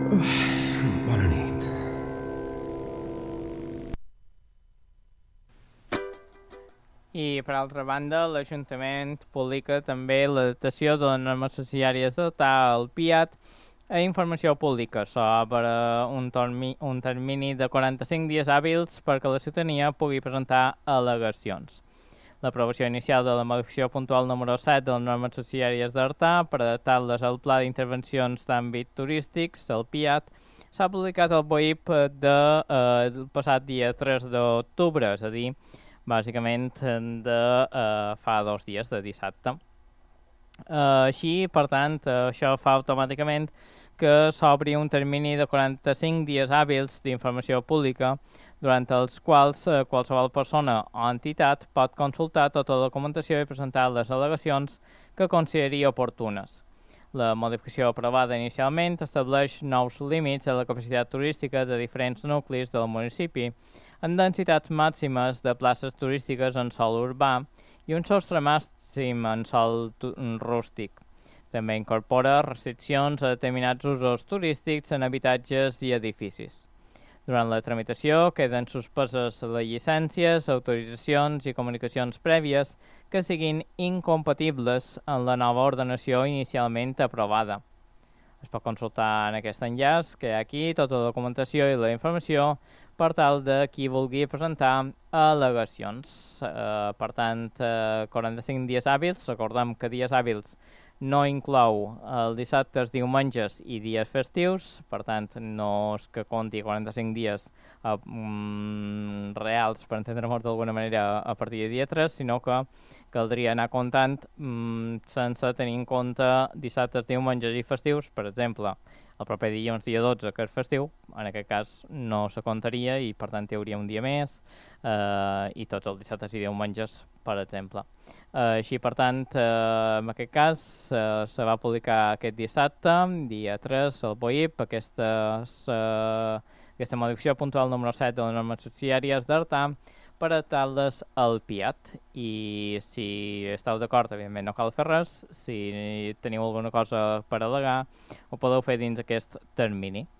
Bona nit. I, per altra banda, l'Ajuntament publica també l'adaptació de les normes sociàries d'altar al PIAT a informació pública sobre un termini de 45 dies hàbils perquè la ciutadania pugui presentar al·legacions. L'aprovació inicial de la modificació puntual número 7 de les normes sociàries d'Artà per adaptar-les al Pla d'Intervencions d'Àmbit Turístics, el PIAT, s'ha publicat al BOIP del passat dia 3 d'octubre, és a dir, bàsicament de fa 2 dies, de dissabte. Així, per tant, això fa automàticament que s'obri un termini de 45 dies hàbils d'informació pública durant els quals qualsevol persona o entitat pot consultar tota la documentació i presentar les al·legacions que consideri oportunes. La modificació aprovada inicialment estableix nous límits a la capacitat turística de diferents nuclis del municipi, amb densitats màximes de places turístiques en sòl urbà i un sostre màxim en sòl rústic. També incorpora restriccions a determinats usos turístics en habitatges i edificis. Durant la tramitació queden suspeses les llicències, autoritzacions i comunicacions prèvies que siguin incompatibles amb la nova ordenació inicialment aprovada. Es pot consultar en aquest enllaç que hi ha aquí tota la documentació i la informació per tal de qui vulgui presentar al·legacions. Per tant, 45 dies hàbils, recordem que dies hàbils no inclou el dissabtes, diumenges i dies festius, per tant no és que compti 45 dies reals, per entendre-nos d'alguna manera, a partir de dia 3, sinó que caldria anar comptant sense tenir en compte dissabtes, diumenges i festius. Per exemple, el proper dilluns, dia 12, que és festiu, en aquest cas no se comptaria i per tant hi hauria un dia més, i tots els dissabtes i diumenges, per exemple. Així, per tant, en aquest cas se va publicar aquest dissabte, dia 3, al BOIP, aquesta modificació puntual número 7 de les normes sociàries d'Artà per adaptar-les al PIAT. I si esteu d'acord, evidentment no cal fer res. Si teniu alguna cosa per al·legar, ho podeu fer dins aquest termini.